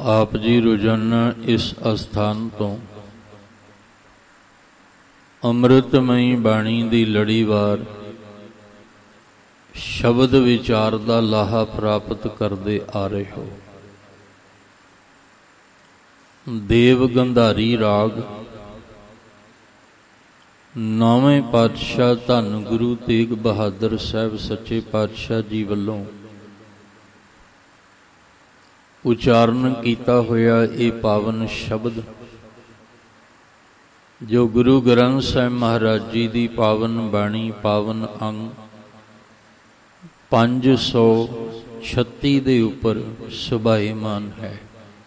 ਆਪ ਜੀ ਰੋਜ਼ਾਨਾ ਇਸ ਅਸਥਾਨ ਤੋਂ ਅੰਮ੍ਰਿਤਮਈ ਬਾਣੀ ਦੀ ਲੜੀਵਾਰ ਸ਼ਬਦ ਵਿਚਾਰ ਦਾ ਲਾਹਾ ਪ੍ਰਾਪਤ ਕਰਦੇ ਆ ਰਹੇ ਹੋ। ਦੇਵ ਗੰਧਾਰੀ ਰਾਗ ਨੌਵੇਂ ਪਾਤਸ਼ਾਹ ਧੰਨ ਗੁਰੂ ਤੇਗ ਬਹਾਦਰ ਸਾਹਿਬ ਸੱਚੇ ਪਾਤਸ਼ਾਹ ਜੀ ਵੱਲੋਂ ਉਚਾਰਨ ਕੀਤਾ ਹੋਇਆ ਇਹ ਪਾਵਨ ਸ਼ਬਦ ਜੋ ਗੁਰੂ ਗ੍ਰੰਥ ਸਾਹਿਬ ਮਹਾਰਾਜ ਜੀ ਦੀ ਪਾਵਨ ਬਾਣੀ ਪਾਵਨ ਅੰਗ 536 ਦੇ ਉੱਪਰ ਸੁਭਾਏਮਾਨ ਹੈ।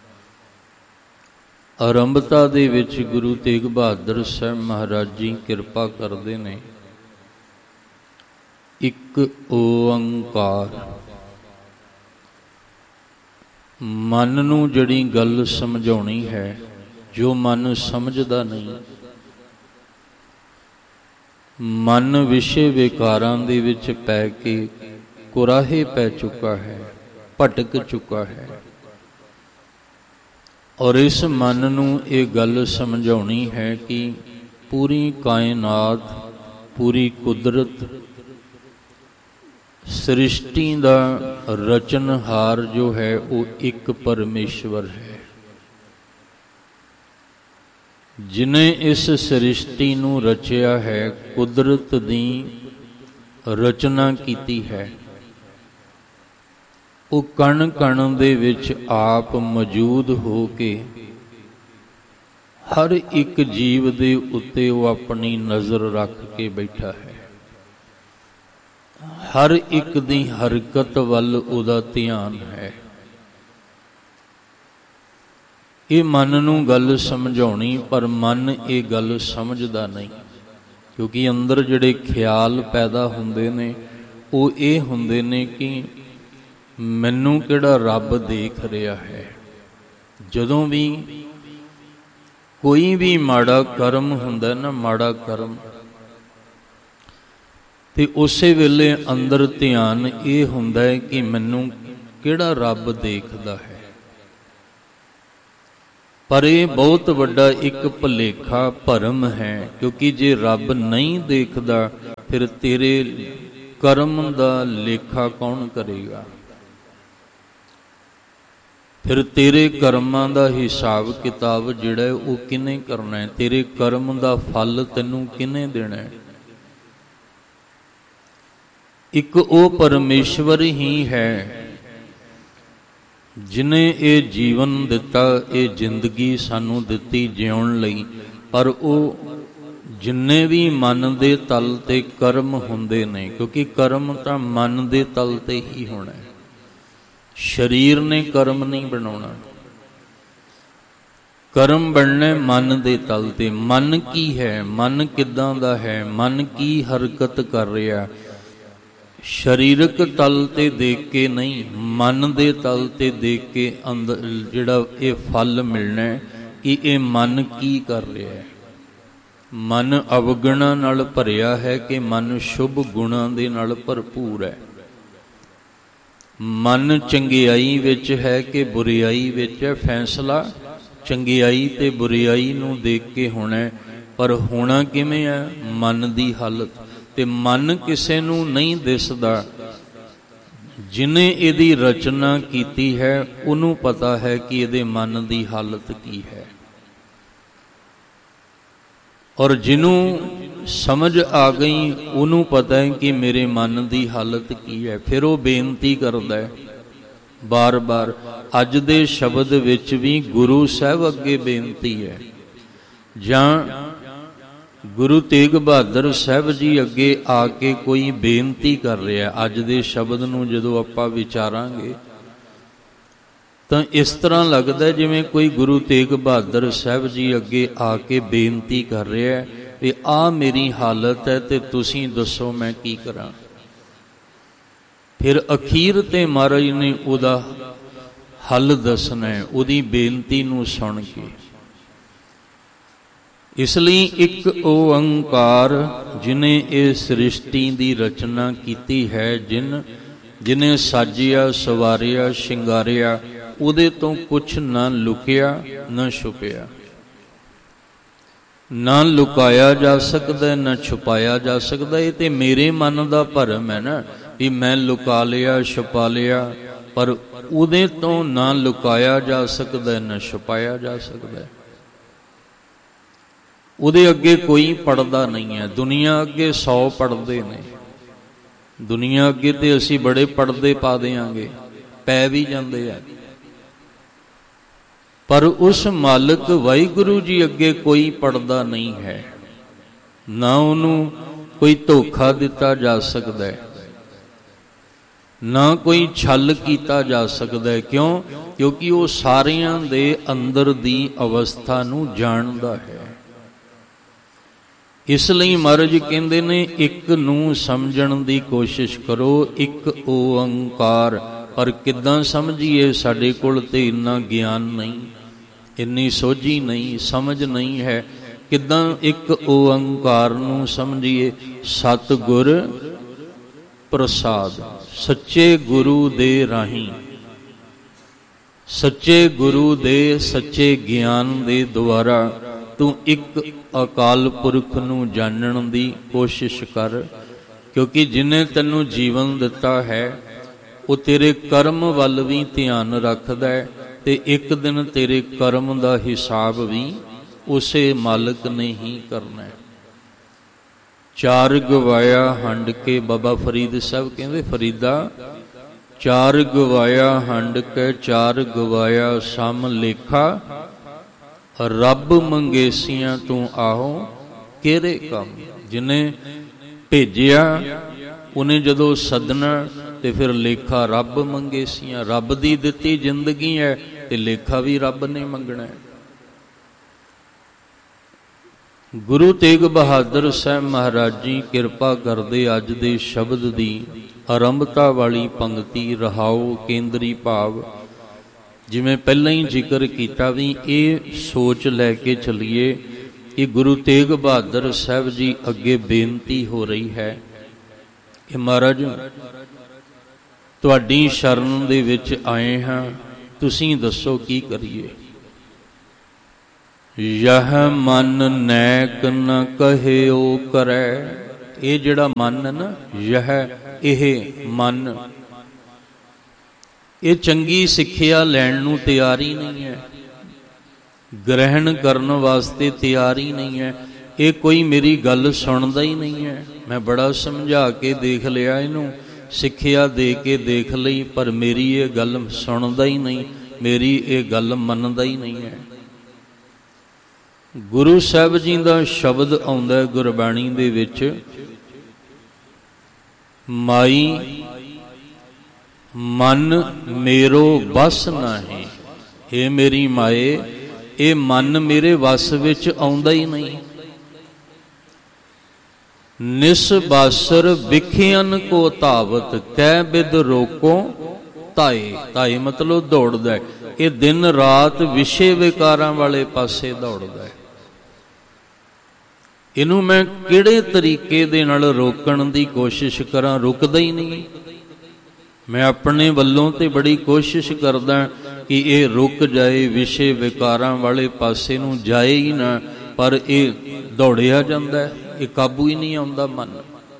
ਆਰੰਭਤਾ ਦੇ ਵਿੱਚ ਗੁਰੂ ਤੇਗ ਬਹਾਦਰ ਸਾਹਿਬ ਮਹਾਰਾਜ ਜੀ ਕਿਰਪਾ ਕਰਦੇ ਨੇ। ਇੱਕ ਓੰਕਾਰ ਮਨ ਨੂੰ ਜਿਹੜੀ ਗੱਲ ਸਮਝਾਉਣੀ ਹੈ, ਜੋ ਮਨ ਸਮਝਦਾ ਨਹੀਂ, ਮਨ ਵਿਸ਼ੇ ਵਿਕਾਰਾਂ ਦੇ ਵਿੱਚ ਪੈ ਕੇ ਕੁਰਾਹੇ ਪੈ ਚੁੱਕਾ ਹੈ, ਭਟਕ ਚੁੱਕਾ ਹੈ। ਔਰ ਇਸ ਮਨ ਨੂੰ ਇਹ ਗੱਲ ਸਮਝਾਉਣੀ ਹੈ ਕਿ ਪੂਰੀ ਕਾਇਨਾਤ, ਪੂਰੀ ਕੁਦਰਤ, ਸ੍ਰਿਸ਼ਟੀ ਦਾ ਰਚਨਹਾਰ ਜੋ ਹੈ ਉਹ ਇੱਕ ਪਰਮੇਸ਼ਵਰ ਹੈ, ਜਿਨੇ ਇਸ ਸ੍ਰਿਸ਼ਟੀ ਨੂੰ ਰਚਿਆ ਹੈ, ਕੁਦਰਤ ਦੀ ਰਚਨਾ ਕੀਤੀ ਹੈ। ਉਹ ਕਣ ਕਣ ਦੇ ਵਿੱਚ ਆਪ ਮੌਜੂਦ ਹੋ ਕੇ ਹਰ ਇੱਕ ਜੀਵ ਦੇ ਉੱਤੇ ਉਹ ਆਪਣੀ ਨਜ਼ਰ ਰੱਖ ਕੇ ਬੈਠਾ ਹੈ। ਹਰ ਇੱਕ ਦੀ ਹਰਕਤ ਵੱਲ ਉਹਦਾ ਧਿਆਨ ਹੈ। ਇਹ ਮਨ ਨੂੰ ਗੱਲ ਸਮਝਾਉਣੀ, ਪਰ ਮਨ ਇਹ ਗੱਲ ਸਮਝਦਾ ਨਹੀਂ, ਕਿਉਂਕਿ ਅੰਦਰ ਜਿਹੜੇ ਖਿਆਲ ਪੈਦਾ ਹੁੰਦੇ ਨੇ ਉਹ ਇਹ ਹੁੰਦੇ ਨੇ ਕਿ ਮੈਨੂੰ ਕਿਹੜਾ ਰੱਬ ਦੇਖ ਰਿਹਾ ਹੈ। ਜਦੋਂ ਵੀ ਕੋਈ ਵੀ ਮਾੜਾ ਕਰਮ ਹੁੰਦਾ ਨਾ, ਮਾੜਾ ਕਰਮ, ਤੇ ਉਸੇ ਵੇਲੇ ਅੰਦਰ ਧਿਆਨ ਇਹ ਹੁੰਦਾ ਹੈ ਕਿ ਮੈਨੂੰ ਕਿਹੜਾ ਰੱਬ ਦੇਖਦਾ ਹੈ। ਪਰ ਇਹ ਬਹੁਤ ਵੱਡਾ ਇੱਕ ਭੁਲੇਖਾ ਭਰਮ ਹੈ, ਕਿਉਂਕਿ ਜੇ ਰੱਬ ਨਹੀਂ ਦੇਖਦਾ ਫਿਰ ਤੇਰੇ ਕਰਮ ਦਾ ਲੇਖਾ ਕੌਣ ਕਰੇਗਾ? ਫਿਰ ਤੇਰੇ ਕਰਮਾਂ ਦਾ ਹਿਸਾਬ ਕਿਤਾਬ ਜਿਹੜਾ ਉਹ ਕਿਹਨੇ ਕਰਨਾ ਹੈ? ਤੇਰੇ ਕਰਮ ਦਾ ਫਲ ਤੈਨੂੰ ਕਿਹਨੇ ਦੇਣਾ ਹੈ? ਇੱਕ ਉਹ ਪਰਮੇਸ਼ਵਰ ਹੀ ਹੈ ਜਿਨੇ ਇਹ ਜੀਵਨ ਦਿੱਤਾ, ਇਹ ਜ਼ਿੰਦਗੀ ਸਾਨੂੰ ਦਿੱਤੀ ਜਿਉਣ ਲਈ। ਪਰ ਉਹ ਜਿੰਨੇ ਵੀ ਮਨ ਦੇ ਤਲ ਤੇ ਕਰਮ ਹੁੰਦੇ ਨੇ, ਕਿਉਂਕਿ ਕਰਮ ਤਾਂ ਮਨ ਦੇ ਤਲ ਤੇ ਹੀ ਹੋਣਾ ਹੈ, ਸਰੀਰ ਨੇ ਕਰਮ ਨਹੀਂ ਬਣਾਉਣਾ। ਕਰਮ ਬਣਨਾ ਮਨ ਦੇ ਤਲ ਤੇ। ਮਨ ਕੀ ਹੈ? ਮਨ ਕਿੱਦਾਂ ਦਾ ਹੈ? ਮਨ ਕੀ ਹਰਕਤ ਕਰ ਰਿਹਾ? ਸਰੀਰਕ ਤਲ ਤੇ ਦੇਖ ਕੇ ਨਹੀਂ, ਮਨ ਦੇ ਤਲ ਤੇ ਦੇਖ ਕੇ ਅੰਦਰ ਜਿਹੜਾ ਇਹ ਫਲ ਮਿਲਣਾ ਕਿ ਇਹ ਮਨ ਕੀ ਕਰ ਰਿਹਾ ਹੈ। ਮਨ ਅਵਗੁਣਾਂ ਨਾਲ ਭਰਿਆ ਹੈ ਕਿ ਮਨ ਸ਼ੁਭ ਗੁਣਾਂ ਦੇ ਨਾਲ ਭਰਪੂਰ ਹੈ। ਮਨ ਚੰਗਿਆਈ ਵਿੱਚ ਹੈ ਕਿ ਬੁਰਿਆਈ ਵਿੱਚ ਹੈ। ਫੈਸਲਾ ਚੰਗਿਆਈ ਤੇ ਬੁਰਿਆਈ ਨੂੰ ਦੇਖ ਕੇ ਹੋਣਾ, ਪਰ ਹੋਣਾ ਕਿਵੇਂ ਹੈ? ਮਨ ਦੀ ਹਾਲਤ। ਤੇ ਮਨ ਕਿਸੇ ਨੂੰ ਨਹੀਂ ਦਿਸਦਾ। ਜਿਹਨੇ ਇਹਦੀ ਰਚਨਾ ਕੀਤੀ ਹੈ ਉਹਨੂੰ ਪਤਾ ਹੈ ਕਿ ਇਹਦੇ ਮਨ ਦੀ ਹਾਲਤ ਕੀ ਹੈ। ਔਰ ਜਿਹਨੂੰ ਸਮਝ ਆ ਗਈ ਉਹਨੂੰ ਪਤਾ ਹੈ ਕਿ ਮੇਰੇ ਮਨ ਦੀ ਹਾਲਤ ਕੀ ਹੈ। ਫਿਰ ਉਹ ਬੇਨਤੀ ਕਰਦਾ ਹੈ ਬਾਰ-ਬਾਰ। ਅੱਜ ਦੇ ਸ਼ਬਦ ਵਿੱਚ ਵੀ ਗੁਰੂ ਸਾਹਿਬ ਅੱਗੇ ਬੇਨਤੀ ਹੈ, ਜਾਂ ਗੁਰੂ ਤੇਗ ਬਹਾਦਰ ਸਾਹਿਬ ਜੀ ਅੱਗੇ ਆ ਕੇ ਕੋਈ ਬੇਨਤੀ ਕਰ ਰਿਹਾ। ਅੱਜ ਦੇ ਸ਼ਬਦ ਨੂੰ ਜਦੋਂ ਆਪਾਂ ਵਿਚਾਰਾਂਗੇ ਤਾਂ ਇਸ ਤਰ੍ਹਾਂ ਲੱਗਦਾ ਜਿਵੇਂ ਕੋਈ ਗੁਰੂ ਤੇਗ ਬਹਾਦਰ ਸਾਹਿਬ ਜੀ ਅੱਗੇ ਆ ਕੇ ਬੇਨਤੀ ਕਰ ਰਿਹਾ ਵੀ ਆਹ ਮੇਰੀ ਹਾਲਤ ਹੈ ਤੇ ਤੁਸੀਂ ਦੱਸੋ ਮੈਂ ਕੀ ਕਰਾਂ। ਫਿਰ ਅਖੀਰ ਤੇ ਮਹਾਰਾਜ ਨੇ ਉਹਦਾ ਹੱਲ ਦੱਸਣਾ ਹੈ, ਉਹਦੀ ਬੇਨਤੀ ਨੂੰ ਸੁਣ ਕੇ। ਇਸ ਲਈ ਇੱਕ ਓੰਕਾਰ ਜਿਨੇ ਇਹ ਸ੍ਰਿਸ਼ਟੀ ਦੀ ਰਚਨਾ ਕੀਤੀ ਹੈ, ਜਿਨੇ ਸਾਜਿਆ, ਸਵਾਰਿਆ, ਸ਼ਿੰਗਾਰਿਆ, ਉਹਦੇ ਤੋਂ ਕੁਛ ਨਾ ਲੁਕਿਆ ਨਾ ਛੁਪਿਆ। ਨਾ ਲੁਕਾਇਆ ਜਾ ਸਕਦਾ, ਨਾ ਛੁਪਾਇਆ ਜਾ ਸਕਦਾ। ਇਹ ਤੇ ਮੇਰੇ ਮਨ ਦਾ ਭਰਮ ਹੈ ਨਾ ਵੀ ਮੈਂ ਲੁਕਾ ਲਿਆ, ਛੁਪਾ ਲਿਆ, ਪਰ ਉਹਦੇ ਤੋਂ ਨਾ ਲੁਕਾਇਆ ਜਾ ਸਕਦਾ, ਨਾ ਛੁਪਾਇਆ ਜਾ ਸਕਦਾ। ਉਹਦੇ ਅੱਗੇ ਕੋਈ ਪੜਦਾ ਨਹੀਂ ਹੈ। ਦੁਨੀਆ ਅੱਗੇ 100 ਪੜਦੇ ਨੇ, ਦੁਨੀਆ ਅੱਗੇ ਤੇ ਅਸੀਂ ਬੜੇ ਪੜਦੇ ਪਾ ਦਿਆਂਗੇ, ਪੈ ਵੀ ਜਾਂਦੇ ਆ, ਪਰ ਉਸ ਮਾਲਕ ਵਾਹਿਗੁਰੂ ਜੀ ਅੱਗੇ ਕੋਈ ਪੜਦਾ ਨਹੀਂ ਹੈ। ਨਾ ਉਹਨੂੰ ਕੋਈ ਧੋਖਾ ਦਿੱਤਾ ਜਾ ਸਕਦਾ ਹੈ, ਨਾ ਕੋਈ ਛਲ ਕੀਤਾ ਜਾ ਸਕਦਾ ਹੈ। ਕਿਉਂ? ਕਿਉਂਕਿ ਉਹ ਸਾਰਿਆਂ ਦੇ ਅੰਦਰ ਦੀ ਅਵਸਥਾ ਨੂੰ ਜਾਣਦਾ ਹੈ। ਇਸ ਲਈ ਮਹਾਰਾਜ ਕਹਿੰਦੇ ਨੇ, ਇੱਕ ਨੂੰ ਸਮਝਣ ਦੀ ਕੋਸ਼ਿਸ਼ ਕਰੋ, ਇੱਕ ਓੰਕਾਰ। ਪਰ ਕਿੱਦਾਂ ਸਮਝੀਏ? ਸਾਡੇ ਕੋਲ ਤੇ ਇੰਨਾ ਗਿਆਨ ਨਹੀਂ, ਇੰਨੀ ਸੋਝੀ ਨਹੀਂ, ਸਮਝ ਨਹੀਂ ਹੈ। ਕਿੱਦਾਂ ਇੱਕ ਓੰਕਾਰ ਨੂੰ ਸਮਝੀਏ? ਸਤਿਗੁਰ ਪ੍ਰਸਾਦ, ਸੱਚੇ ਗੁਰੂ ਦੇ ਰਾਹੀਂ, ਸੱਚੇ ਗੁਰੂ ਦੇ ਸੱਚੇ ਗਿਆਨ ਦੇ ਦੁਆਰਾ ਤੂੰ ਇੱਕ ਅਕਾਲ ਪੁਰਖ ਨੂੰ ਜਾਣਨ ਦੀ ਕੋਸ਼ਿਸ਼ ਕਰ। ਕਿਉਂਕਿ ਜਿਹਨੇ ਤੈਨੂੰ ਜੀਵਨ ਦਿੱਤਾ ਹੈ ਉਹ ਤੇਰੇ ਕਰਮ ਵੱਲ ਵੀ ਧਿਆਨ ਰੱਖਦਾ ਹੈ, ਤੇ ਇੱਕ ਦਿਨ ਤੇਰੇ ਕਰਮ ਦਾ ਹਿਸਾਬ ਵੀ ਉਸੇ ਮਾਲਕ ਨੇ ਹੀ ਕਰਨਾ ਹੈ। ਚਾਰ ਗਵਾਇਆ ਹੰਡ ਕੇ, ਬਾਬਾ ਫਰੀਦ ਸਾਹਿਬ ਕਹਿੰਦੇ, ਫਰੀਦਾ ਚਾਰ ਗਵਾਇਆ ਹੰਡ ਕੇ, ਚਾਰ ਗਵਾਇਆ ਸਮ ਲੇਖਾ, ਰੱਬ ਮੰਗੇਸੀਆਂ ਤੂੰ ਆਹੋ ਕਿਹੜੇ ਕੰਮ। ਜਿਹਨੇ ਭੇਜਿਆ ਉਹਨੇ ਜਦੋਂ ਸੱਦਣਾ ਤੇ ਫਿਰ ਲੇਖਾ ਰੱਬ ਮੰਗੇਸੀਆਂ। ਰੱਬ ਦੀ ਦਿੱਤੀ ਜ਼ਿੰਦਗੀ ਹੈ ਤੇ ਲੇਖਾ ਵੀ ਰੱਬ ਨੇ ਮੰਗਣਾ ਹੈ। ਗੁਰੂ ਤੇਗ ਬਹਾਦਰ ਸਾਹਿਬ ਮਹਾਰਾਜ ਜੀ ਕਿਰਪਾ ਕਰਦੇ ਅੱਜ ਦੇ ਸ਼ਬਦ ਦੀ ਆਰੰਭਤਾ ਵਾਲੀ ਪੰਕਤੀ ਰਹਾਉ ਕੇਂਦਰੀ ਭਾਵ, ਜਿਵੇਂ ਪਹਿਲਾਂ ਹੀ ਜ਼ਿਕਰ ਕੀਤਾ, ਵੀ ਇਹ ਸੋਚ ਲੈ ਕੇ ਚੱਲੀਏ ਕਿ ਗੁਰੂ ਤੇਗ ਬਹਾਦਰ ਸਾਹਿਬ ਜੀ ਅੱਗੇ ਬੇਨਤੀ ਹੋ ਰਹੀ ਹੈ ਕਿ ਮਹਾਰਾਜ ਤੁਹਾਡੀ ਸ਼ਰਨ ਦੇ ਵਿੱਚ ਆਏ ਹਾਂ, ਤੁਸੀਂ ਦੱਸੋ ਕੀ ਕਰੀਏ। ਯਹ ਮਨ ਨੈਕ ਨ ਕਹਿਓ ਕਰੈ। ਇਹ ਜਿਹੜਾ ਮਨ ਹੈ ਨਾ, ਯਹ ਇਹ ਮਨ, ਇਹ ਚੰਗੀ ਸਿੱਖਿਆ ਲੈਣ ਨੂੰ ਤਿਆਰ ਹੀ ਨਹੀਂ ਹੈ, ਗ੍ਰਹਿਣ ਕਰਨ ਵਾਸਤੇ ਤਿਆਰ ਹੀ ਨਹੀਂ ਹੈ। ਇਹ ਕੋਈ ਮੇਰੀ ਗੱਲ ਸੁਣਦਾ ਹੀ ਨਹੀਂ ਹੈ। ਮੈਂ ਬੜਾ ਸਮਝਾ ਕੇ ਦੇਖ ਲਿਆ, ਇਹਨੂੰ ਸਿੱਖਿਆ ਦੇ ਕੇ ਦੇਖ ਲਈ, ਪਰ ਮੇਰੀ ਇਹ ਗੱਲ ਸੁਣਦਾ ਹੀ ਨਹੀਂ, ਮੇਰੀ ਇਹ ਗੱਲ ਮੰਨਦਾ ਹੀ ਨਹੀਂ ਹੈ। ਗੁਰੂ ਸਾਹਿਬ ਜੀ ਦਾ ਸ਼ਬਦ ਆਉਂਦਾ ਗੁਰਬਾਣੀ ਦੇ ਵਿੱਚ, ਮਾਈ ਮਨ ਮੇਰੋ ਬਸ ਨਾਹੀਂ। ਇਹ ਮੇਰੀ ਮਾਏ, ਇਹ ਮਨ ਮੇਰੇ ਵੱਸ ਵਿੱਚ ਆਉਂਦਾ ਹੀ ਨਹੀਂ। ਨਿਸ ਬਾਸਰ ਵਿਖਿਆਨ ਕੋ ਧਾਵਤ, ਕਹਿ ਬਿਦ ਰੋਕੋ ਤਾਏ। ਤਾਏ ਮਤਲਬ ਦੌੜਦਾ ਹੈ। ਇਹ ਦਿਨ ਰਾਤ ਵਿਸ਼ੇ ਵਿਕਾਰਾਂ ਵਾਲੇ ਪਾਸੇ ਦੌੜਦਾ ਹੈ। ਇਹਨੂੰ ਮੈਂ ਕਿਹੜੇ ਤਰੀਕੇ ਦੇ ਨਾਲ ਰੋਕਣ ਦੀ ਕੋਸ਼ਿਸ਼ ਕਰਾਂ, ਰੁਕਦਾ ਹੀ ਨਹੀਂ। ਮੈਂ ਆਪਣੇ ਵੱਲੋਂ ਤੇ ਬੜੀ ਕੋਸ਼ਿਸ਼ ਕਰਦਾ ਕਿ ਇਹ ਰੁਕ ਜਾਏ, ਵਿਸ਼ੇ ਵਿਕਾਰਾਂ ਵਾਲੇ ਪਾਸੇ ਨੂੰ ਜਾਏ ਹੀ ਨਾ, ਪਰ ਇਹ ਦੌੜਿਆ ਜਾਂਦਾ, ਇਹ ਕਾਬੂ ਹੀ ਨਹੀਂ ਆਉਂਦਾ ਮਨ।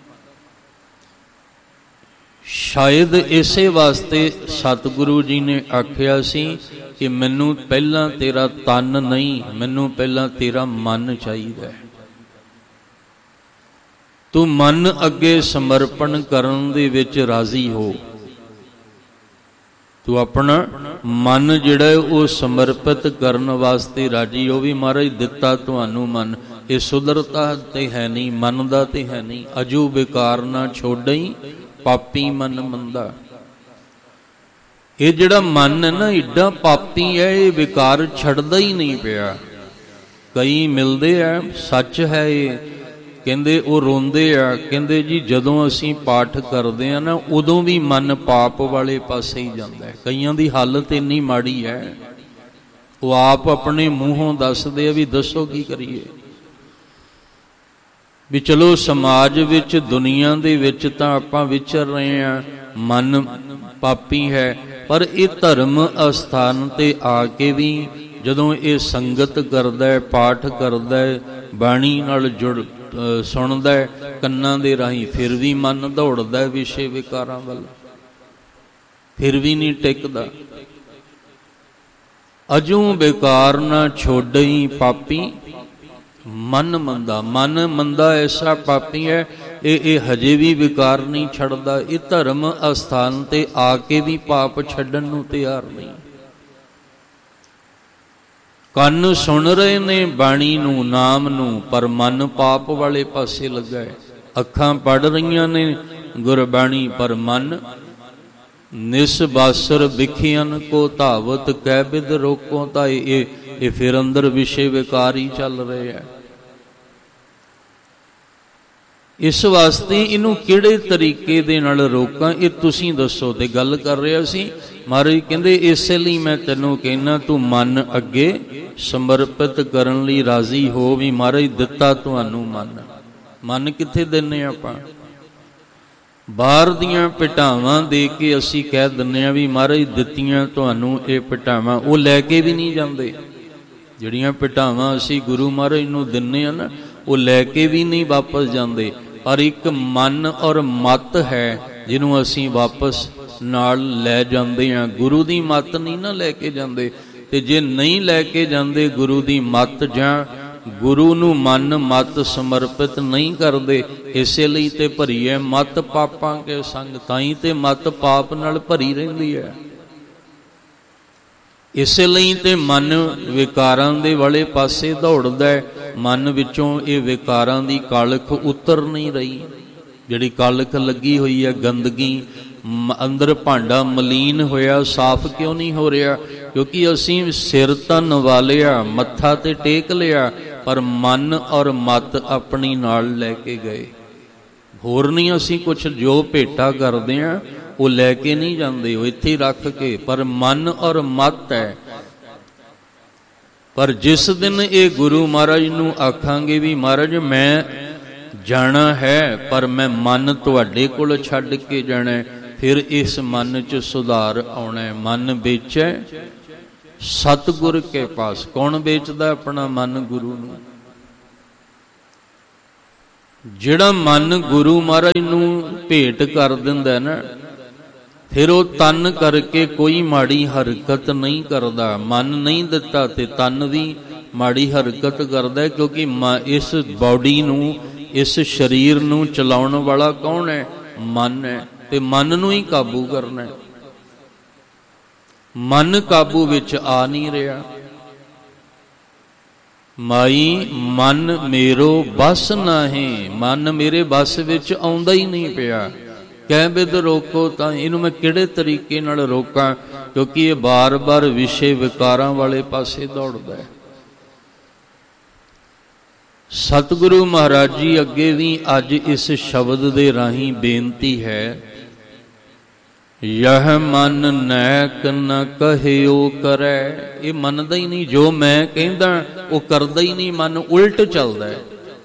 ਸ਼ਾਇਦ ਇਸੇ ਵਾਸਤੇ ਸਤਿਗੁਰੂ ਜੀ ਨੇ ਆਖਿਆ ਸੀ ਕਿ ਮੈਨੂੰ ਪਹਿਲਾਂ ਤੇਰਾ ਤਨ ਨਹੀਂ, ਮੈਨੂੰ ਪਹਿਲਾਂ ਤੇਰਾ ਮਨ ਚਾਹੀਦਾ। ਤੂੰ ਮਨ ਅੱਗੇ ਸਮਰਪਣ ਕਰਨ ਦੇ ਵਿੱਚ ਰਾਜ਼ੀ ਹੋ। ਤੂੰ ਆਪਣਾ ਮਨ ਜਿਹੜਾ ਉਹ ਸਮਰਪਿਤ ਕਰਨ ਵਾਸਤੇ ਰਾਜੀ ਹੋ। ਵੀ ਮਹਾਰਾਜ ਦਿੱਤਾ ਤੁਹਾਨੂੰ ਮਨ, ਇਹ ਸੁਧਰਤਾ ਤੇ ਹੈ ਨਹੀਂ, ਮੰਨਦਾ ਤੇ ਹੈ ਨਹੀਂ। ਅਜੂ ਵਿਕਾਰ ਨਾ ਛੋੜਈ, ਪਾਪੀ ਮਨ ਮੰਦਾ। ਇਹ ਜਿਹੜਾ ਮਨ ਹੈ ਨਾ, ਏਡਾ ਪਾਪੀ ਹੈ, ਇਹ ਵਿਕਾਰ ਛੱਡਦਾ ਹੀ ਨਹੀਂ ਪਿਆ। ਕਈ ਮਿਲਦੇ ਆ, ਸੱਚ ਹੈ ਇਹ, ਕਹਿੰਦੇ ਉਹ ਰੋਂਦੇ ਆ, ਕਹਿੰਦੇ ਜੀ ਜਦੋਂ ਅਸੀਂ ਪਾਠ ਕਰਦੇ ਆ ਨਾ, ਉਦੋਂ ਵੀ ਮਨ ਪਾਪ ਵਾਲੇ ਪਾਸੇ ਹੀ ਜਾਂਦਾ ਹੈ। ਕਈਆਂ ਦੀ ਹਾਲਤ ਇੰਨੀ ਮਾੜੀ ਹੈ, ਉਹ ਆਪ ਆਪਣੇ ਮੂੰਹੋਂ ਦੱਸਦੇ ਆ ਵੀ ਦੱਸੋ ਕੀ ਕਰੀਏ। ਵੀ ਚਲੋ ਸਮਾਜ ਵਿੱਚ ਦੁਨੀਆ ਦੇ ਵਿੱਚ ਤਾਂ ਆਪਾਂ ਵਿਚਰ ਰਹੇ ਹਾਂ, ਮਨ ਪਾਪੀ ਹੈ, ਪਰ ਇਹ ਧਰਮ ਅਸਥਾਨ ਤੇ ਆ ਕੇ ਵੀ ਜਦੋਂ ਇਹ ਸੰਗਤ ਕਰਦਾ ਹੈ, ਪਾਠ ਕਰਦਾ ਹੈ, ਬਾਣੀ ਨਾਲ ਸੁਣਦਾ ਹੈ ਕੰਨਾਂ ਦੇ ਰਾਹੀਂ, ਫਿਰ ਵੀ ਮਨ ਦੌੜਦਾ ਹੈ ਵਿਸ਼ੇ ਵਿਕਾਰਾਂ ਵੱਲ, ਫਿਰ ਵੀ ਨਹੀਂ ਟਿਕਦਾ। ਅਜੂ ਵਿਕਾਰ ਨਾ ਛੋੜਈ ਪਾਪੀ ਮਨ ਮੰਦਾ। ਮਨ ਮੰਦਾ ਐਸਾ ਪਾਪੀ ਹੈ, ਇਹ ਹਜੇ ਵੀ ਵਿਕਾਰ ਨਹੀਂ ਛੱਡਦਾ। ਇਹ ਧਰਮ ਅਸਥਾਨ ਤੇ ਆ ਕੇ ਵੀ ਪਾਪ ਛੱਡਣ ਨੂੰ ਤਿਆਰ ਨਹੀਂ। ਕੰਨ ਸੁਣ ਰਹੇ ਨੇ ਬਾਣੀ ਨੂੰ, ਨਾਮ ਨੂੰ, ਪਰ ਮਨ ਪਾਪ ਵਾਲੇ ਪਾਸੇ ਲੱਗਾ ਹੈ। ਅੱਖਾਂ ਪੜ ਰਹੀਆਂ ਨੇ ਗੁਰਬਾਣੀ, ਪਰ ਮਨ ਨਿਸ ਬਾਸਰ ਵਿਖਿਆਨ ਕੋ ਧਾਵਤ ਕਹਿ ਬਿਦ ਰੋਕੋ। ਤਾਂ ਇਹ ਫਿਰ ਅੰਦਰ ਵਿਸ਼ੇ ਵਿਕਾਰ ਹੀ ਚੱਲ ਰਹੇ ਆ। ਇਸ ਵਾਸਤੇ ਇਹਨੂੰ ਕਿਹੜੇ ਤਰੀਕੇ ਦੇ ਨਾਲ ਰੋਕਾਂ, ਇਹ ਤੁਸੀਂ ਦੱਸੋ। ਤੇ ਗੱਲ ਕਰ ਰਿਹਾ ਸੀ ਮਹਾਰਾਜ ਕਹਿੰਦੇ ਇਸੇ ਲਈ ਮੈਂ ਤੈਨੂੰ ਕਹਿਣਾ ਤੂੰ ਮਨ ਅੱਗੇ ਸਮਰਪਿਤ ਕਰਨ ਲਈ ਰਾਜ਼ੀ ਹੋ। ਵੀ ਮਹਾਰਾਜ ਦਿੱਤਾ ਤੁਹਾਨੂੰ ਮਨ ਕਿੱਥੇ ਦਿੰਨੇ ਆਪਾਂ? ਬਾਹਰ ਦੀਆਂ ਭਟਾਵਾਂ ਦੇ ਕੇ ਅਸੀਂ ਕਹਿ ਦਿੰਦੇ ਹਾਂ ਵੀ ਮਹਾਰਾਜ ਦਿੱਤੀਆਂ ਤੁਹਾਨੂੰ ਇਹ ਭਟਾਵਾਂ, ਉਹ ਲੈ ਕੇ ਵੀ ਨਹੀਂ ਜਾਂਦੇ। ਜਿਹੜੀਆਂ ਭਟਾਵਾਂ ਅਸੀਂ ਗੁਰੂ ਮਹਾਰਾਜ ਨੂੰ ਦਿੰਦੇ ਹਾਂ ਨਾ, ਉਹ ਲੈ ਕੇ ਵੀ ਨਹੀਂ ਵਾਪਸ ਜਾਂਦੇ। ਪਰ ਇੱਕ ਮਨ ਔਰ ਮੱਤ ਹੈ ਜਿਹਨੂੰ ਅਸੀਂ ਵਾਪਸ ਨਾਲ ਲੈ ਜਾਂਦੇ ਹਾਂ। ਗੁਰੂ ਦੀ ਮੱਤ ਨਹੀਂ ਨਾ ਲੈ ਕੇ ਜਾਂਦੇ। ਤੇ ਜੇ ਨਹੀਂ ਲੈ ਕੇ ਜਾਂਦੇ ਗੁਰੂ ਦੀ ਮੱਤ, ਜਾਂ ਗੁਰੂ ਨੂੰ ਮਨ ਮੱਤ ਸਮਰਪਿਤ ਨਹੀਂ ਕਰਦੇ, ਇਸੇ ਲਈ ਤੇ ਭਰੀ ਹੈ ਮੱਤ ਪਾਪਾਂ ਕੇ ਸੰਗ। ਤਾਂ ਹੀ ਤੇ ਮੱਤ ਪਾਪ ਨਾਲ ਭਰੀ ਰਹਿੰਦੀ ਹੈ। ਇਸੇ ਲਈ ਤੇ ਮਨ ਵਿਕਾਰਾਂ ਦੇ ਵਾਲੇ ਪਾਸੇ ਦੌੜਦਾ ਹੈ। ਮਨ ਵਿੱਚੋਂ ਇਹ ਵਿਕਾਰਾਂ ਦੀ ਕਾਲਖ ਉਤਰ ਨਹੀਂ ਰਹੀ। ਜਿਹੜੀ ਕਾਲਖ ਲੱਗੀ ਹੋਈ ਹੈ, ਗੰਦਗੀ ਅੰਦਰ ਭਾਂਡਾ ਮਲੀਨ ਹੋਇਆ, ਸਾਫ਼ ਕਿਉਂ ਨਹੀਂ ਹੋ ਰਿਹਾ? ਕਿਉਂਕਿ ਅਸੀਂ ਸਿਰ ਤਾਂ ਨਵਾ ਲਿਆ, ਮੱਥਾ ਤੇ ਟੇਕ ਲਿਆ, ਪਰ ਮਨ ਔਰ ਮੱਤ ਆਪਣੀ ਨਾਲ ਲੈ ਕੇ ਗਏ। ਹੋਰ ਨਹੀਂ ਅਸੀਂ ਕੁਛ ਜੋ ਭੇਟਾ ਕਰਦੇ ਹਾਂ ਉਹ ਲੈ ਕੇ ਨਹੀਂ ਜਾਂਦੇ, ਉਹ ਇੱਥੇ ਰੱਖ ਕੇ। ਪਰ ਮਨ ਔਰ ਮੱਤ ਹੈ। ਪਰ ਜਿਸ ਦਿਨ ਇਹ ਗੁਰੂ ਮਹਾਰਾਜ ਨੂੰ ਆਖਾਂਗੇ ਵੀ ਮਹਾਰਾਜ ਮੈਂ ਜਾਣਾ ਹੈ, ਪਰ ਮੈਂ ਮਨ ਤੁਹਾਡੇ ਕੋਲ ਛੱਡ ਕੇ ਜਾਣਾ, ਫਿਰ ਇਸ ਮਨ 'ਚ ਸੁਧਾਰ ਆਉਣਾ। ਮਨ ਵੇਚੈ ਸਤਿਗੁਰ ਕੇ ਪਾਸ। ਕੌਣ ਵੇਚਦਾ ਆਪਣਾ ਮਨ? ਗੁਰੂ ਨੂੰ। ਜਿਹੜਾ ਮਨ ਗੁਰੂ ਮਹਾਰਾਜ ਨੂੰ ਭੇਟ ਕਰ ਦਿੰਦਾ ਨਾ, ਫਿਰ ਉਹ ਤਨ ਕਰਕੇ ਕੋਈ ਮਾੜੀ ਹਰਕਤ ਨਹੀਂ ਕਰਦਾ। ਮਨ ਨਹੀਂ ਦਿੱਤਾ ਤੇ ਤਨ ਵੀ ਮਾੜੀ ਹਰਕਤ ਕਰਦਾ, ਕਿਉਂਕਿ ਇਸ ਬਾਡੀ ਨੂੰ, ਇਸ ਸਰੀਰ ਨੂੰ ਚਲਾਉਣ ਵਾਲਾ ਕੌਣ ਹੈ? ਮਨ ਹੈ। ਤੇ ਮਨ ਨੂੰ ਹੀ ਕਾਬੂ ਕਰਨਾ। ਮਨ ਕਾਬੂ ਵਿੱਚ ਆ ਨਹੀਂ ਰਿਹਾ। ਮਾਈ ਮਨ ਮੇਰੋ ਬਸ ਨਾਹੀਂ। ਮਨ ਮੇਰੇ ਬਸ ਵਿੱਚ ਆਉਂਦਾ ਹੀ ਨਹੀਂ ਪਿਆ। ਕਹਿ ਬਿਦ ਰੋਕੋ। ਤਾਂ ਇਹਨੂੰ ਮੈਂ ਕਿਹੜੇ ਤਰੀਕੇ ਨਾਲ ਰੋਕਾਂ? ਕਿਉਂਕਿ ਇਹ ਬਾਰ-ਬਾਰ ਵਿਸ਼ੇ ਵਿਕਾਰਾਂ ਵਾਲੇ ਪਾਸੇ ਦੌੜਦਾ ਹੈ। ਸਤਿਗੁਰੂ ਮਹਾਰਾਜ ਜੀ ਅੱਗੇ ਵੀ ਅੱਜ ਇਸ ਸ਼ਬਦ ਦੇ ਰਾਹੀਂ ਬੇਨਤੀ ਹੈ, ਯਹ ਮਨ ਨੈਕ ਨ ਕਹਿਓ ਕਰੈ। ਇਹ ਮੰਨਦਾ ਹੀ ਨਹੀਂ, ਜੋ ਮੈਂ ਕਹਿੰਦਾ ਉਹ ਕਰਦਾ ਹੀ ਨਹੀਂ। ਮਨ ਉਲਟ ਚੱਲਦਾ ਹੈ।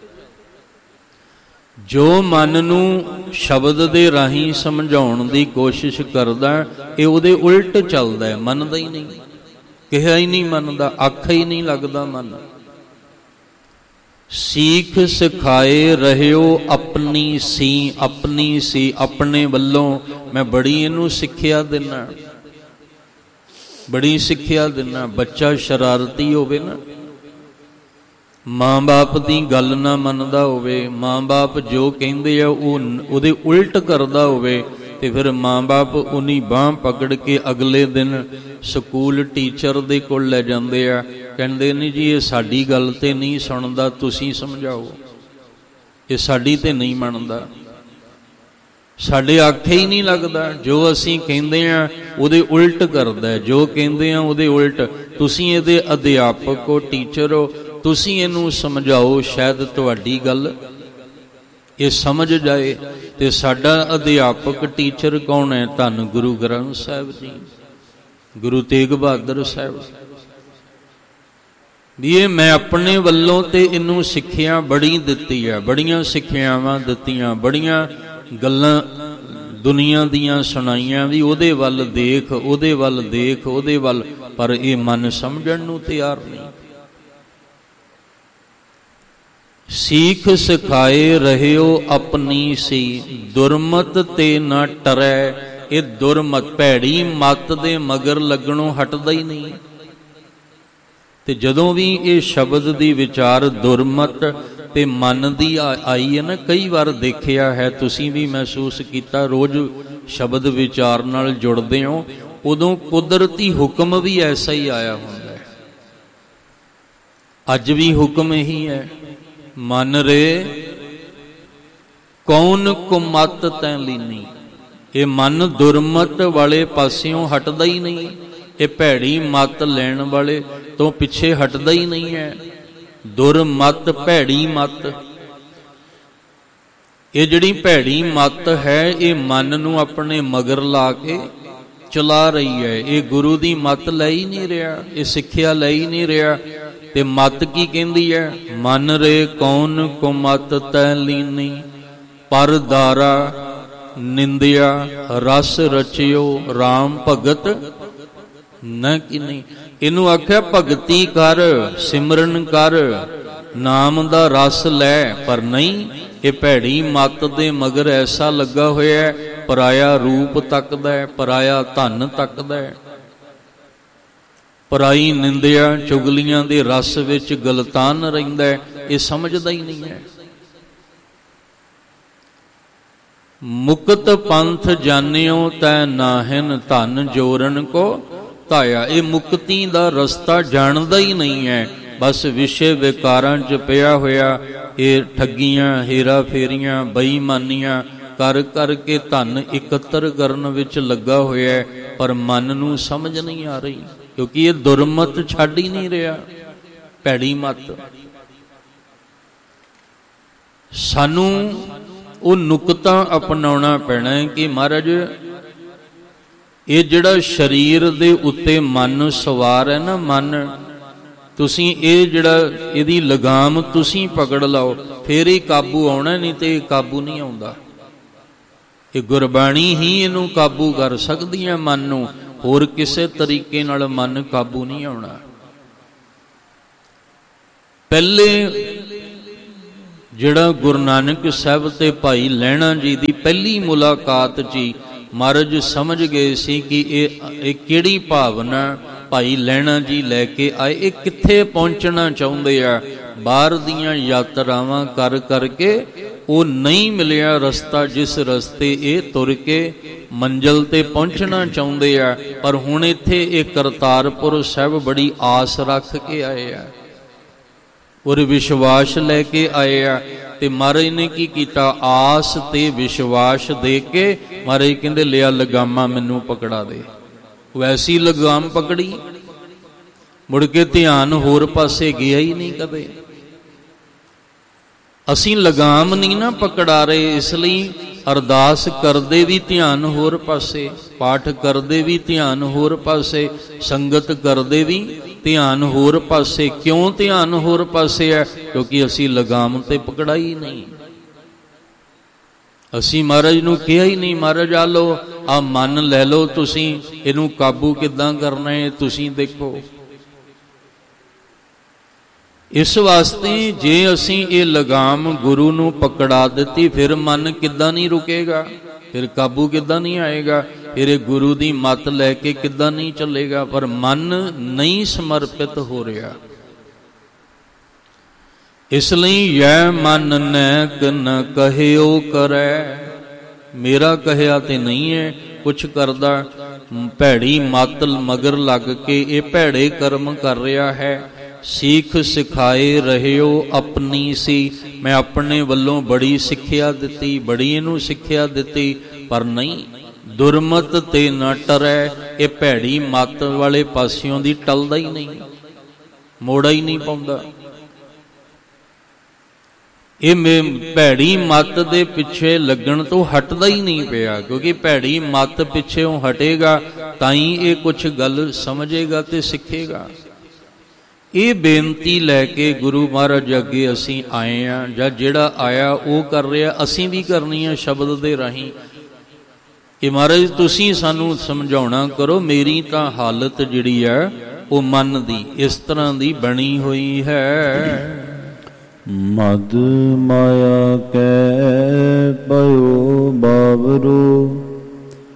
ਜੋ ਮਨ ਨੂੰ ਸ਼ਬਦ ਦੇ ਰਾਹੀਂ ਸਮਝਾਉਣ ਦੀ ਕੋਸ਼ਿਸ਼ ਕਰਦਾ, ਇਹ ਉਹਦੇ ਉਲਟ ਚੱਲਦਾ ਹੈ। ਮੰਨਦਾ ਹੀ ਨਹੀਂ, ਕਿਹਾ ਹੀ ਨਹੀਂ ਮੰਨਦਾ, ਆਖਾ ਹੀ ਨਹੀਂ ਲੱਗਦਾ ਮਨ। ਸੀਖ ਸਿਖਾਏ ਰਹਿਓ ਆਪਣੀ ਸੀ। ਆਪਣੀ ਸੀ, ਆਪਣੇ ਵੱਲੋਂ ਮੈਂ ਬੜੀ ਇਹਨੂੰ ਸਿੱਖਿਆ ਦਿੰਦਾ, ਬੜੀ ਸਿੱਖਿਆ ਦਿੰਦਾ। ਬੱਚਾ ਸ਼ਰਾਰਤੀ ਹੋਵੇ ਨਾ, ਮਾਂ ਬਾਪ ਦੀ ਗੱਲ ਨਾ ਮੰਨਦਾ ਹੋਵੇ, ਮਾਂ ਬਾਪ ਜੋ ਕਹਿੰਦੇ ਆ ਉਹਦੇ ਉਲਟ ਕਰਦਾ ਹੋਵੇ, ਤੇ ਫਿਰ ਮਾਂ ਬਾਪ ਉਨੀ ਬਾਂਹ ਪਕੜ ਕੇ ਅਗਲੇ ਦਿਨ ਸਕੂਲ ਟੀਚਰ ਦੇ ਕੋਲ ਲੈ ਜਾਂਦੇ ਆ। ਕਹਿੰਦੇ ਨੇ ਜੀ ਇਹ ਸਾਡੀ ਗੱਲ ਤੇ ਨਹੀਂ ਸੁਣਦਾ, ਤੁਸੀਂ ਸਮਝਾਓ। ਇਹ ਸਾਡੀ ਤੇ ਨਹੀਂ ਮੰਨਦਾ, ਸਾਡੇ ਆਖੇ ਹੀ ਨਹੀਂ ਲੱਗਦਾ। ਜੋ ਅਸੀਂ ਕਹਿੰਦੇ ਆ ਉਹਦੇ ਉਲਟ ਕਰਦਾ, ਜੋ ਕਹਿੰਦੇ ਆ ਉਹਦੇ ਉਲਟ। ਤੁਸੀਂ ਇਹਦੇ ਅਧਿਆਪਕ ਹੋ, ਟੀਚਰ ਹੋ, ਤੁਸੀਂ ਇਹਨੂੰ ਸਮਝਾਓ, ਸ਼ਾਇਦ ਤੁਹਾਡੀ ਗੱਲ ਇਹ ਸਮਝ ਜਾਏ। ਤੇ ਸਾਡਾ ਅਧਿਆਪਕ ਟੀਚਰ ਕੌਣ ਹੈ? ਧੰਨ ਗੁਰੂ ਗ੍ਰੰਥ ਸਾਹਿਬ ਜੀ, ਗੁਰੂ ਤੇਗ ਬਹਾਦਰ ਸਾਹਿਬ। ਵੀ ਇਹ ਮੈਂ ਆਪਣੇ ਵੱਲੋਂ ਤੇ ਇਹਨੂੰ ਸਿੱਖਿਆ ਬੜੀ ਦਿੱਤੀ ਹੈ, ਬੜੀਆਂ ਸਿੱਖਿਆਵਾਂ ਦਿੱਤੀਆਂ, ਬੜੀਆਂ ਗੱਲਾਂ ਦੁਨੀਆ ਦੀਆਂ ਸੁਣਾਈਆਂ ਵੀ ਉਹਦੇ ਵੱਲ ਦੇਖ, ਉਹਦੇ ਵੱਲ ਦੇਖ, ਉਹਦੇ ਵੱਲ, ਪਰ ਇਹ ਮਨ ਸਮਝਣ ਨੂੰ ਤਿਆਰ ਨਹੀਂ। ਸੀਖ ਸਿਖਾਏ ਰਹਿਓ ਆਪਣੀ ਸੀ, ਦੁਰਮਤ ਤੇ ਨਾ ਟਰੈ। ਇਹ ਦੁਰਮਤ ਭੈੜੀ ਮੱਤ ਦੇ ਮਗਰ ਲੱਗਣੋਂ ਹਟਦਾ ਹੀ ਨਹੀਂ। ਤੇ ਜਦੋਂ ਵੀ ਇਹ ਸ਼ਬਦ ਦੀ ਵਿਚਾਰ ਦੁਰਮਤ ਤੇ ਮਨ ਦੀ ਆਈ ਹੈ ਨਾ, ਕਈ ਵਾਰ ਦੇਖਿਆ ਹੈ, ਤੁਸੀਂ ਵੀ ਮਹਿਸੂਸ ਕੀਤਾ, ਰੋਜ਼ ਸ਼ਬਦ ਵਿਚਾਰ ਨਾਲ ਜੁੜਦੇ ਹੋ, ਉਦੋਂ ਕੁਦਰਤੀ ਹੁਕਮ ਵੀ ਐਸਾ ਹੀ ਆਇਆ ਹੁੰਦਾ ਹੈ। ਅੱਜ ਵੀ ਹੁਕਮ ਇਹੀ ਹੈ, ਮਨ ਰੇ ਕੌਣ ਕੁਮਤ ਤੈਂ ਲੀਨੀ। ਇਹ ਮਨ ਦੁਰਮਤ ਵਾਲੇ ਪਾਸਿਓਂ ਹਟਦਾ ਹੀ ਨਹੀਂ, ਇਹ ਭੈੜੀ ਮੱਤ ਲੈਣ ਵਾਲੇ ਤੋਂ ਪਿੱਛੇ ਹਟਦਾ ਹੀ ਨਹੀਂ ਹੈ। ਦੁਰਮਤ, ਭੈੜੀ ਮੱਤ, ਇਹ ਜਿਹੜੀ ਭੈੜੀ ਮੱਤ ਹੈ, ਇਹ ਮਨ ਨੂੰ ਆਪਣੇ ਮਗਰ ਲਾ ਕੇ ਚਲਾ ਰਹੀ ਹੈ। ਇਹ ਗੁਰੂ ਦੀ ਮੱਤ ਲੈ ਹੀ ਨਹੀਂ ਰਿਹਾ, ਇਹ ਸਿੱਖਿਆ ਲੈ ਹੀ ਨਹੀਂ ਰਿਹਾ। ਤੇ ਮੱਤ ਕੀ ਕਹਿੰਦੀ ਹੈ? ਮਨ ਰੇ ਕੌਣ ਕੁਮਤ ਤੈ ਲੀਨੀ, ਪਰ ਦਾਰਾ ਨਿੰਦਿਆ ਰਸ ਰਚਿਓ ਰਾਮ ਭਗਤ ਨਾ ਕਿਨੀ। ਇਹਨੂੰ ਆਖਿਆ ਭਗਤੀ ਕਰ, ਸਿਮਰਨ ਕਰ, ਨਾਮ ਦਾ ਰਸ ਲੈ, ਪਰ ਨਹੀਂ, ਇਹ ਭੈੜੀ ਮੱਤ ਦੇ ਮਗਰ ਐਸਾ ਲੱਗਾ ਹੋਇਆ ਹੈ, ਪਰਾਇਆ ਰੂਪ ਤੱਕਦਾ ਹੈ, ਪਰਾਇਆ ਧਨ ਤੱਕਦਾ ਹੈ, ਪਰਾਈ ਨਿੰਦਿਆ ਚੁਗਲੀਆਂ ਦੇ ਰਸ ਵਿੱਚ ਗਲਤਾਨ ਰਹਿੰਦਾ ਹੈ। ਇਹ ਸਮਝਦਾ ਹੀ ਨਹੀਂ ਹੈ। ਮੁਕਤ ਪੰਥ ਜਾਣਿਓ ਤੈ ਨਾਹਿਨ, ਧਨ ਜੋਰਨ ਕੋ ਧਾਇਆ। ਇਹ ਮੁਕਤੀ ਦਾ ਰਸਤਾ ਜਾਣਦਾ ਹੀ ਨਹੀਂ ਹੈ, ਬਸ ਵਿਸ਼ੇ ਵਿਕਾਰਾਂ 'ਚ ਪਿਆ ਹੋਇਆ, ਇਹ ਠੱਗੀਆਂ, ਹੇਰਾ ਫੇਰੀਆਂ, ਬੇਈਮਾਨੀਆਂ ਕਰ ਕਰਕੇ ਧਨ ਇਕੱਤਰ ਕਰਨ ਵਿੱਚ ਲੱਗਾ ਹੋਇਆ ਹੈ, ਪਰ ਮਨ ਨੂੰ ਸਮਝ ਨਹੀਂ ਆ ਰਹੀ, ਕਿਉਂਕਿ ਇਹ ਦੁਰਮਤ ਛੱਡ ਹੀ ਨਹੀਂ ਰਿਹਾ, ਭੈੜੀ ਮੱਤ। ਸਾਨੂੰ ਉਹ ਨੁਕਤਾ ਅਪਣਾਉਣਾ ਪੈਣਾ ਹੈ ਕਿ ਮਹਾਰਾਜ ਇਹ ਜਿਹੜਾ ਸਰੀਰ ਦੇ ਉੱਤੇ ਮਨ ਸਵਾਰ ਹੈ ਨਾ, ਮਨ, ਤੁਸੀਂ ਇਹ ਜਿਹੜਾ ਇਹਦੀ ਲਗਾਮ ਤੁਸੀਂ ਪਕੜ ਲਓ, ਫੇਰ ਹੀ ਕਾਬੂ ਆਉਣਾ, ਨਹੀਂ ਤੇ ਕਾਬੂ ਨਹੀਂ ਆਉਂਦਾ। ਇਹ ਗੁਰਬਾਣੀ ਹੀ ਇਹਨੂੰ ਕਾਬੂ ਕਰ ਸਕਦੀ ਹੈ ਮਨ ਨੂੰ, ਹੋਰ ਕਿਸੇ ਤਰੀਕੇ ਨਾਲ ਮਨ ਕਾਬੂ ਨਹੀਂ ਆਉਣਾ। ਪਹਿਲੇ ਜਿਹੜਾ ਗੁਰੂ ਨਾਨਕ ਸਾਹਿਬ ਤੇ ਭਾਈ ਲਹਿਣਾ ਜੀ ਦੀ ਪਹਿਲੀ ਮੁਲਾਕਾਤ 'ਚ ਹੀ ਮਹਾਰਾਜ ਸਮਝ ਗਏ ਸੀ ਕਿ ਇਹ ਕਿਹੜੀ ਭਾਵਨਾ ਭਾਈ ਲਹਿਣਾ ਜੀ ਲੈ ਕੇ ਆਏ, ਇਹ ਕਿੱਥੇ ਪਹੁੰਚਣਾ ਚਾਹੁੰਦੇ ਆ। ਬਾਹਰ ਦੀਆਂ ਯਾਤਰਾਵਾਂ ਕਰ ਕਰਕੇ ਉਹ ਨਹੀਂ ਮਿਲਿਆ ਰਸਤਾ, ਜਿਸ ਰਸਤੇ ਇਹ ਤੁਰ ਕੇ ਮੰਜ਼ਿਲ ਤੇ ਪਹੁੰਚਣਾ ਚਾਹੁੰਦੇ ਆ। ਪਰ ਹੁਣ ਇੱਥੇ ਇਹ ਕਰਤਾਰਪੁਰ ਸਾਹਿਬ ਬੜੀ ਆਸ ਰੱਖ ਕੇ ਆਏ ਆ, ਔਰ ਵਿਸ਼ਵਾਸ ਲੈ ਕੇ ਆਏ ਆ। ਤੇ ਮਹਾਰਾਜ ਨੇ ਕੀ ਕੀਤਾ? ਆਸ ਤੇ ਵਿਸ਼ਵਾਸ ਦੇ ਕੇ ਮਹਾਰਾਜ ਕਹਿੰਦੇ ਲਿਆ ਲਗਾਮਾਂ ਮੈਨੂੰ ਪਕੜਾ ਦੇ। ਵੈਸੀ ਲਗਾਮ ਪਕੜੀ, ਮੁੜ ਕੇ ਧਿਆਨ ਹੋਰ ਪਾਸੇ ਗਿਆ ਹੀ ਨਹੀਂ ਕਦੇ। ਅਸੀਂ ਲਗਾਮ ਨਹੀਂ ਨਾ ਪਕੜਾ ਰਹੇ, ਇਸ ਲਈ ਅਰਦਾਸ ਕਰਦੇ ਵੀ ਧਿਆਨ ਹੋਰ ਪਾਸੇ, ਪਾਠ ਕਰਦੇ ਵੀ ਧਿਆਨ ਹੋਰ ਪਾਸੇ, ਸੰਗਤ ਕਰਦੇ ਵੀ ਧਿਆਨ ਹੋਰ ਪਾਸੇ। ਕਿਉਂ ਧਿਆਨ ਹੋਰ ਪਾਸੇ ਹੈ? ਕਿਉਂਕਿ ਅਸੀਂ ਲਗਾਮ ਤੇ ਪਕੜਾਈ ਨਹੀਂ। ਅਸੀਂ ਮਹਾਰਾਜ ਨੂੰ ਕਿਹਾ ਹੀ ਨਹੀਂ, ਮਹਾਰਾਜ ਆ ਲਓ, ਆ ਮਨ ਲੈ ਲਓ, ਤੁਸੀਂ ਇਹਨੂੰ ਕਾਬੂ ਕਿੱਦਾਂ ਕਰਨਾ ਹੈ ਤੁਸੀਂ ਦੇਖੋ। ਇਸ ਵਾਸਤੇ ਜੇ ਅਸੀਂ ਇਹ ਲਗਾਮ ਗੁਰੂ ਨੂੰ ਪਕੜਾ ਦਿੱਤੀ, ਫਿਰ ਮਨ ਕਿੱਦਾਂ ਨਹੀਂ ਰੁਕੇਗਾ, ਫਿਰ ਕਾਬੂ ਕਿੱਦਾਂ ਨਹੀਂ ਆਏਗਾ, ਫਿਰ ਇਹ ਗੁਰੂ ਦੀ ਮੱਤ ਲੈ ਕੇ ਕਿੱਦਾਂ ਨਹੀਂ ਚੱਲੇਗਾ। ਪਰ ਮਨ ਨਹੀਂ ਸਮਰਪਿਤ ਹੋ ਰਿਹਾ। ਇਸ ਲਈ ਯੈ ਮਨ ਨੈਕ ਨ ਕਹਿਓ ਕਰੈ, ਮੇਰਾ ਕਹਿਆ ਤੇ ਨਹੀਂ ਹੈ ਕੁਛ ਕਰਦਾ, ਭੈੜੀ ਮੱਤ ਮਗਰ ਲੱਗ ਕੇ ਇਹ ਭੈੜੇ ਕਰਮ ਕਰ ਰਿਹਾ ਹੈ। ਸੀਖ ਸਿਖਾਏ ਰਹਿਓ ਆਪਣੀ ਸੀ, ਮੈਂ ਆਪਣੇ ਵੱਲੋਂ ਬੜੀ ਸਿੱਖਿਆ ਦਿੱਤੀ, ਬੜੀ ਇਹਨੂੰ ਸਿੱਖਿਆ ਦਿੱਤੀ, ਪਰ ਨਹੀਂ, ਦੁਰਮਤ ਤੇ ਨਾ ਟਰੈ। ਇਹ ਭੈੜੀ ਮੱਤ ਵਾਲੇ ਪਾਸਿਓਂ ਦੀ ਟਲਦਾ ਹੀ ਨਹੀਂ, ਮੋੜਾ ਹੀ ਨਹੀਂ ਪਾਉਂਦਾ। ਇਹ ਭੈੜੀ ਮੱਤ ਦੇ ਪਿੱਛੇ ਲੱਗਣ ਤੋਂ ਹਟਦਾ ਹੀ ਨਹੀਂ ਪਿਆ, ਕਿਉਂਕਿ ਭੈੜੀ ਮੱਤ ਪਿੱਛੇੋਂ ਹਟੇਗਾ ਤਾਂ ਹੀ ਇਹ ਕੁਛ ਗੱਲ ਸਮਝੇਗਾ ਤੇ ਸਿੱਖੇਗਾ। ਇਹ ਬੇਨਤੀ ਲੈ ਕੇ ਗੁਰੂ ਮਹਾਰਾਜ ਅੱਗੇ ਅਸੀਂ ਆਏ ਹਾਂ, ਜਾਂ ਜਿਹੜਾ ਆਇਆ ਉਹ ਕਰ ਰਿਹਾ, ਅਸੀਂ ਵੀ ਕਰਨੀ ਆ ਸ਼ਬਦ ਦੇ ਰਾਹੀਂ ਕਿ ਮਹਾਰਾਜ ਤੁਸੀਂ ਸਾਨੂੰ ਸਮਝਾਉਣਾ ਕਰੋ, ਮੇਰੀ ਤਾਂ ਹਾਲਤ ਜਿਹੜੀ ਹੈ ਉਹ ਮਨ ਦੀ ਇਸ ਤਰ੍ਹਾਂ ਦੀ ਬਣੀ ਹੋਈ ਹੈ। ਮਦ ਮਾਇਆ ਕੈ